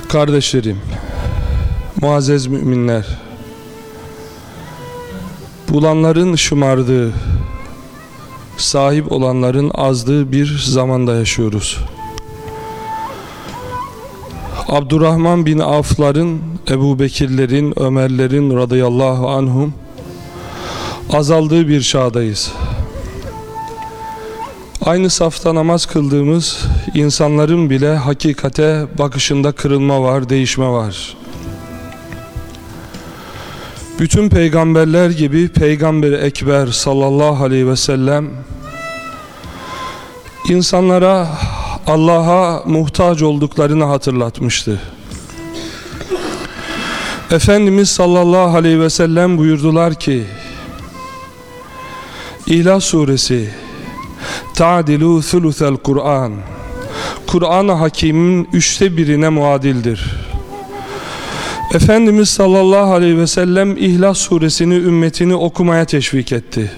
Kardeşlerim, muazzez müminler, bulanların şımardığı, sahip olanların azdığı bir zamanda yaşıyoruz. Abdurrahman bin Avf'ların, Ebu Bekirlerin, Ömerlerin radıyallahu anhum azaldığı bir çağdayız. Aynı safta namaz kıldığımız insanların bile hakikate bakışında kırılma var, değişme var. Bütün peygamberler gibi Peygamber-i Ekber sallallahu aleyhi ve sellem insanlara Allah'a muhtaç olduklarını hatırlatmıştı. Efendimiz sallallahu aleyhi ve sellem buyurdular ki, İhlas suresi ta'dilu thuluthel Kur'an, Kur'an-ı Hakîm'in 1/3'ine muadildir. Efendimiz sallallahu aleyhi ve sellem İhlas suresini ümmetini okumaya teşvik etti.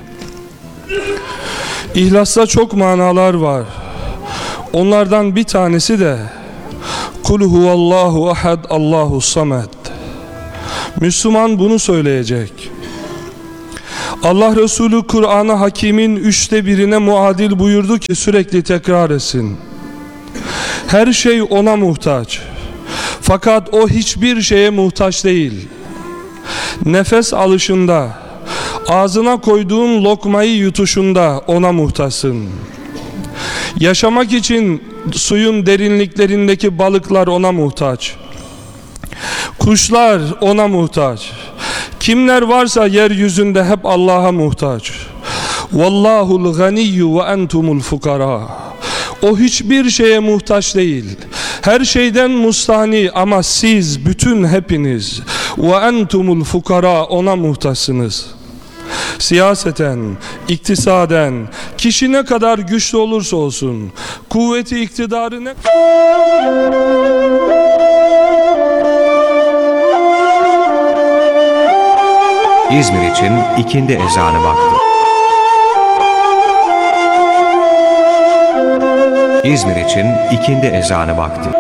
İhlas'ta çok manalar var. Onlardan bir tanesi de Kul huvallahu ahad Allahu samed. Müslüman bunu söyleyecek. Allah Resulü Kur'an-ı Hakîm'in 1/3'ine muadil buyurdu ki sürekli tekrar etsin. Her şey ona muhtaç. Fakat o hiçbir şeye muhtaç değil. Nefes alışında, ağzına koyduğun lokmayı yutuşunda ona muhtaçsın. Yaşamak için suyun derinliklerindeki balıklar ona muhtaç. Kuşlar ona muhtaç. Kimler varsa yeryüzünde hep Allah'a muhtaç. Vallahul ganiyyu ve entumul fukara. O hiçbir şeye muhtaç değil. Her şeyden mustani ama siz bütün hepiniz ve entumul fukara ona muhtaçsınız. Siyaseten, iktisaden, kişi ne kadar güçlü olursa olsun, kuvveti iktidarı ne İzmir için ikindi ezanı vakti. İzmir için ikindi ezanı vakti.